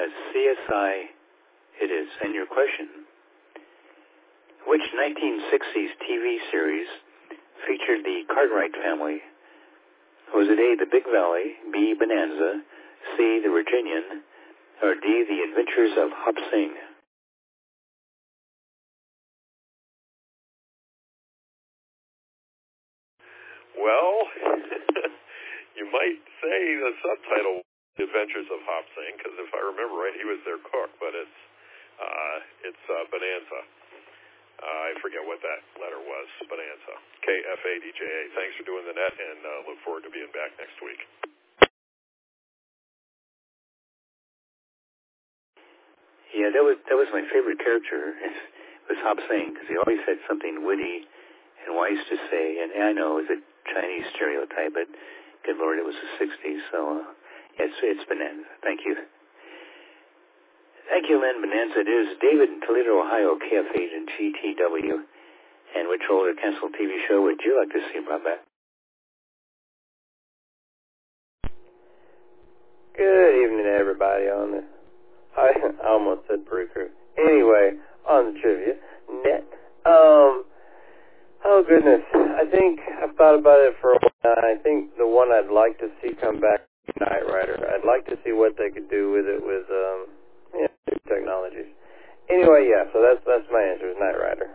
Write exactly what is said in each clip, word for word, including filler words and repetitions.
C S I it is. And your question, which nineteen sixties T V series featured the Cartwright family? Was it A, The Big Valley, B, Bonanza, C, The Virginian, or D, The Adventures of Hop Sing? Well, you might say the subtitle, The Adventures of Hop Sing, because if I remember right, he was their cook, but it's uh, it's uh, Bonanza. Uh, I forget what that letter was, Bonanza. K F A D J A. Thanks for doing the net, and uh, look forward to being back next week. Yeah, that was that was my favorite character, was Hop Sing, because he always had something witty and wise to say. And I know it was a Chinese stereotype, but good Lord, it was the sixties, so uh, yeah, it's, it's Bonanza. Thank you. Thank you, Lynn. Bonanza. It is David in Toledo, Ohio, K F eight and G T W. And which old or canceled T V show would you like to see brought back? Good evening, everybody on the, I, I almost said pre-crew. Anyway, on the trivia net. Um, oh goodness, I think I've thought about it for a while. I think the one I'd like to see come back is Knight Rider. I'd like to see what they could do with it with, um, yeah, new technologies. Anyway, yeah, so that's, that's my answer, is Knight Rider.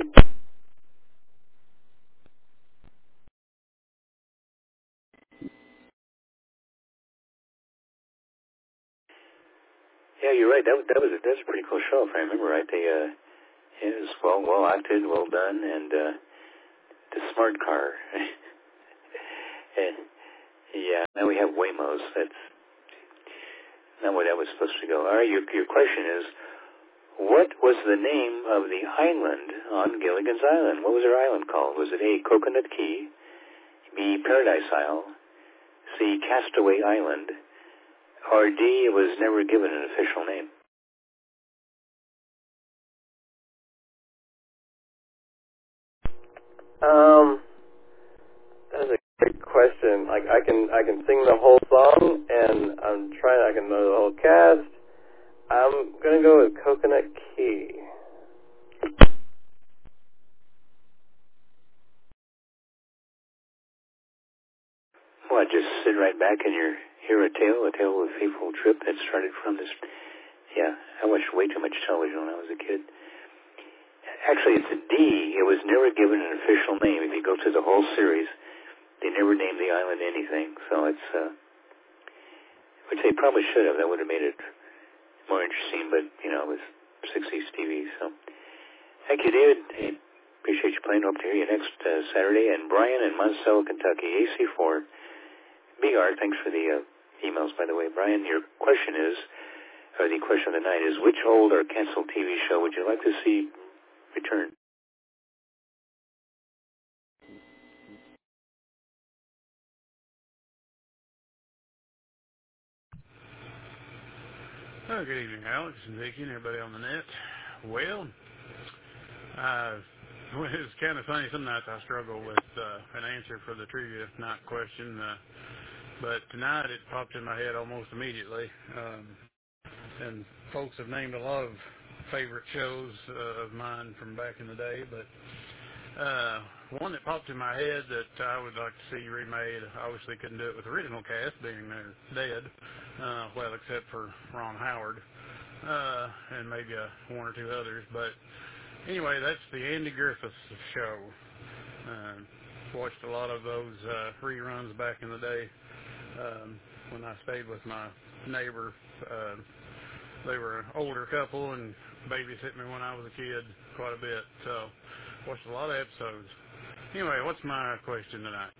Yeah, you're right. That was that was a, that was a pretty cool show, if I remember right. They uh, it was well well acted, well done, and uh, the smart car. and, yeah, now we have Waymos. That's not where that was supposed to go. All right, your your question is, what was the name of the island on Gilligan's Island? What was her island called? Was it A, Coconut Key, B, Paradise Isle, C, Castaway Island, or D, it was never given an official name? Um, that's a great question. Like I can I can sing the whole song, and I'm trying. I can know the whole cast. I'm gonna go with Coconut Key. Well, just sit right back and you hear a tale, a tale of a fateful trip that started from this. Yeah, I watched way too much television when I was a kid. Actually, it's a D. It was never given an official name. If you go through the whole series, they never named the island anything. So it's, uh, which they probably should have. That would have made it more interesting. But you know, it was sixties T V. So thank you, David. I appreciate you playing. Hope to hear you next uh, Saturday. And Brian in Monticello, Kentucky, A C four B R. Thanks for the uh, emails, by the way, Brian. Your question is, or the question of the night is, which old or canceled T V show would you like to see return? Oh, good evening, Alex and Vicki and everybody on the net. Well, uh, well it's kind of funny. Some nights I struggle with uh, an answer for the trivia night question, uh, but tonight it popped in my head almost immediately. Um, and folks have named a lot of favorite shows uh, of mine from back in the day, but uh, one that popped in my head that I would like to see remade, obviously couldn't do it with the original cast being they're dead, uh, well, except for Ron Howard, uh, and maybe uh, one or two others, but anyway, that's the Andy Griffith Show. Uh, watched a lot of those uh, reruns back in the day um, when I stayed with my neighbor. Uh, they were an older couple and babysat me when I was a kid quite a bit, so watched a lot of episodes. Anyway, what's my question tonight?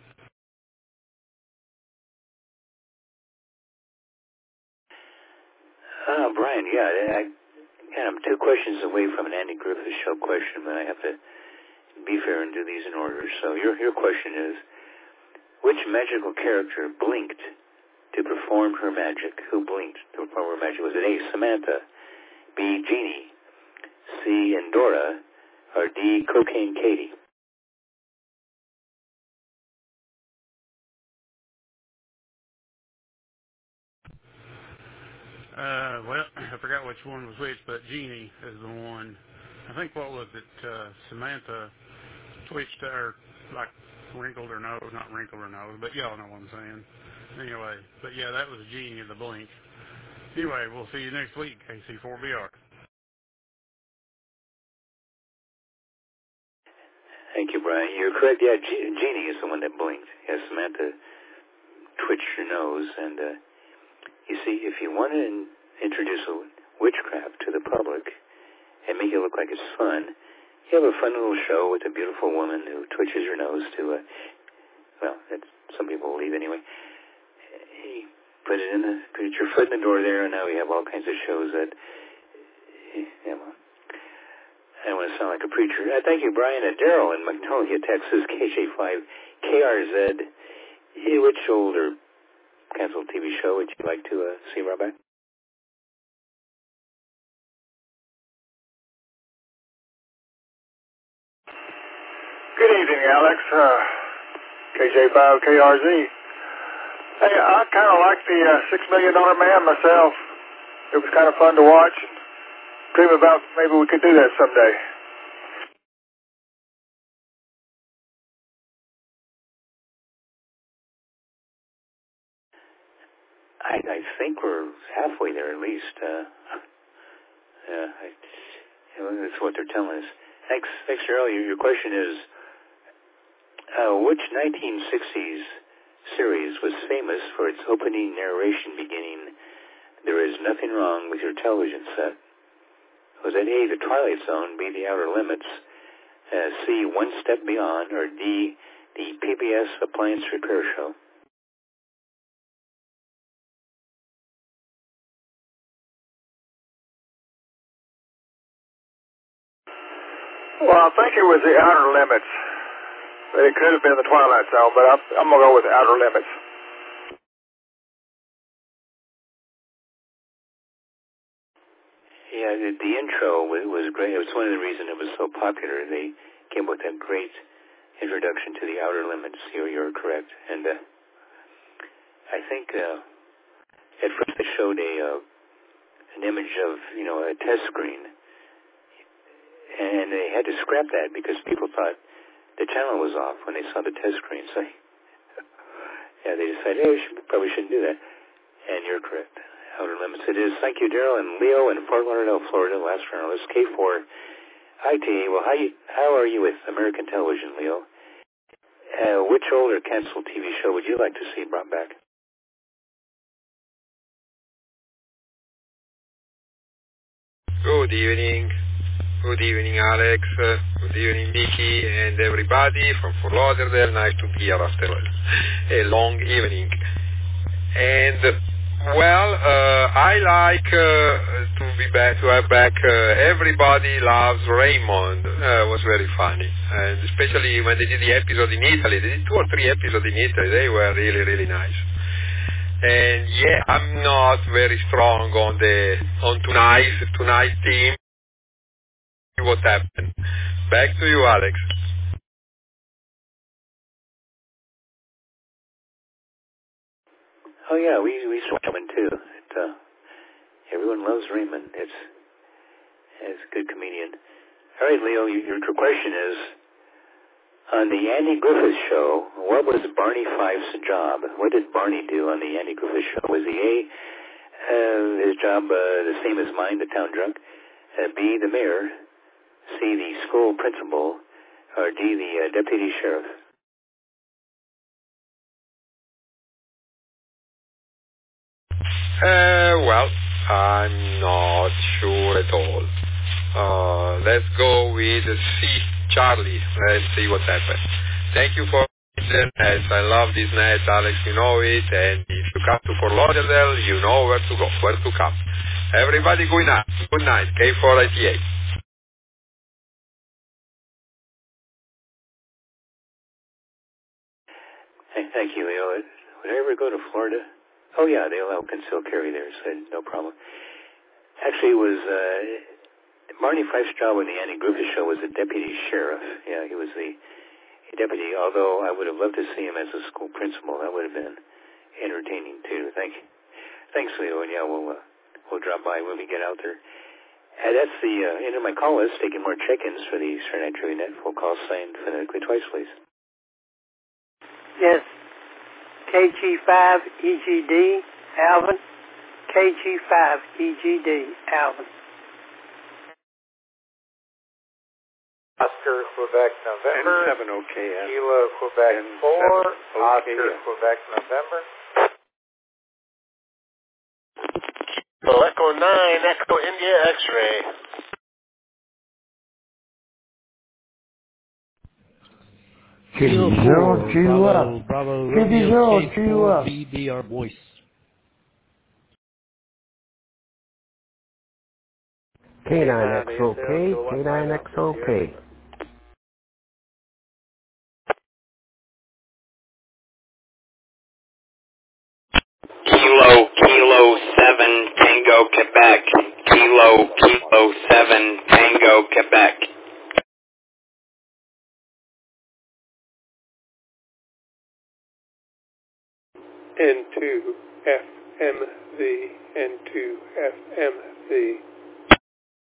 Uh, Brian, yeah, I, I, I'm two questions away from an Andy Griffith Show question, but I have to be fair and do these in order. So your your question is, which magical character blinked to perform her magic? Who blinked to perform her magic? Was it A, Samantha, B, Jeannie, C, Endora, or D, Cocaine Katie? Uh, well, I forgot which one was which, but Jeannie is the one. I think, what was it, uh, Samantha twitched her, like, wrinkled her nose, not wrinkled her nose, but y'all know what I'm saying. Anyway, but yeah, that was Jeannie of the Blink. Anyway, we'll see you next week, K C four B R. Thank you, Brian. You're correct. Yeah, G- Jeannie is the one that blinked. Yeah, Samantha twitched her nose. And, uh, you see, if you want to in- introduce a witchcraft to the public and make it look like it's fun, you have a fun little show with a beautiful woman who twitches her nose to, uh, well, that's, some people believe anyway. You put it in the, put your foot in the door there, and now we have all kinds of shows that, yeah, well, I don't want to sound like a preacher. Uh, thank you, Brian and Daryl in Magnolia, Texas, K J five, K R Z. Hey, which older canceled T V show would you like to uh, see brought back? Good evening, Alex. Uh, K J five, K R Z. Hey, I kind of like the uh, Six Million Dollar Man myself. It was kind of fun to watch. Dream about maybe we could do that someday. I, I think we're halfway there at least. Uh, yeah, I, you know, that's what they're telling us. Thanks, thanks, Cheryl. Your, your question is, uh, which nineteen sixties series was famous for its opening narration beginning, "There is nothing wrong with your television set"? Was it A, The Twilight Zone, B, The Outer Limits, uh, C, One Step Beyond, or D, the P B S Appliance Repair Show? Well, I think it was the Outer Limits. But it could have been the Twilight Zone, but I'm, I'm going to go with the Outer Limits. Yeah, the, the intro was, was great. It was one of the reasons it was so popular. They came up with that great introduction to the Outer Limits. You're, you're correct. And uh, I think uh, at first they showed a uh, an image of, you know, a test screen. And they had to scrap that because people thought the channel was off when they saw the test screen. So, yeah, they decided, hey, we should, probably shouldn't do that. And you're correct. Outer Limits it is. Thank you, Daryl and Leo in Fort Lauderdale, Florida. Last round. It's K four I T. Well, how you, how are you with American television, Leo? Uh, which old or canceled T V show would you like to see brought back? Good evening. Good evening, Alex. Uh, good evening, Vicky, and everybody from Fort Lauderdale. Nice to be here after a long evening. And, well, uh, I like uh, to be back, to have back uh, Everybody Loves Raymond. Uh, it was very funny. And especially when they did the episode in Italy. They did two or three episodes in Italy. They were really, really nice. And, yeah, I'm not very strong on the on tonight, tonight team. What happened. Back to you, Alex. Oh, yeah, we we saw Raymond, too. It, uh, everyone loves Raymond. It's, it's a good comedian. All right, Leo, your, your question is, on the Andy Griffith Show, what was Barney Fife's job? What did Barney do on the Andy Griffith Show? Was he A, uh, his job uh, the same as mine, the town drunk, uh, B, the mayor, C, the school principal, or D, the uh, deputy sheriff? Uh, well, I'm not sure at all. Uh, let's go with C, Charlie. Let's see what happens. Thank you for the net. I love this net, Alex. You know it. And if you come to Fort Lauderdale, you know where to go, where to come. Everybody, good night. Good night. K four I T A. Hey, thank you, Leo. Would I ever go to Florida? Oh, yeah, they allow concealed carry there, so no problem. Actually, it was uh, Barney Fife's job on the Andy Griffith Show was the deputy sheriff. Yeah, he was the deputy, although I would have loved to see him as a school principal. That would have been entertaining, too. Thank you. Thanks, Leo, and yeah, we'll, uh, we'll drop by when we get out there. And that's the uh, end of my call list. Taking more check-ins for the Saturday Night Trivia Net. Full call signed phonetically twice, please. Yes. K G five E G D, Alvin. K G five E G D, Alvin. Oscar, Quebec, November. N seven O K F. Kilo, Quebec, N four. seven O K F. Oscar, Quebec, November. Echo nine, Echo India X-ray. Kilo zero, two up. Bravo, Kilo zero, two up. B D R voice. K nine X O K, K nine X O K. Kilo, Kilo seven, Tango, Quebec. Kilo, Kilo seven, Tango, Quebec. N two F M V, N two F M V.